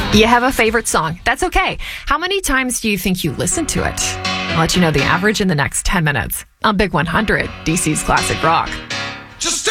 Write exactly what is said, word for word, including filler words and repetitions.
You have a favorite song. That's okay. How many times do you think you listen to it? I'll let you know the average in the next ten minutes on Big one hundred, D C's Classic Rock. Just